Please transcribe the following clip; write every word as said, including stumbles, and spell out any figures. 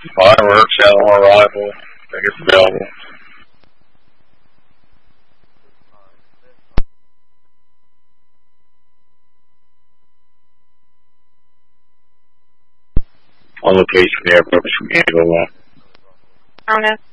Fireworks, Shalimar rifle, I think it's available. On location, the airport from Angola. Owner.